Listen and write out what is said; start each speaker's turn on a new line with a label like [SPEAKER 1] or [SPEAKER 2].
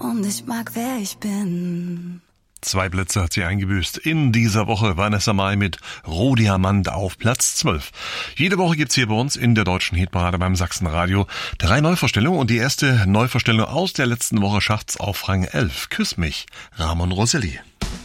[SPEAKER 1] und ich mag, wer ich bin.
[SPEAKER 2] 2 Plätze hat sie eingebüßt. In dieser Woche Vanessa Mai mit Rohdiamant auf Platz 12. Jede Woche gibt's hier bei uns in der deutschen Hitparade beim Sachsenradio 3 Neuvorstellungen und die erste Neuvorstellung aus der letzten Woche schafft's auf Rang 11. Küss mich, Ramon Roselli.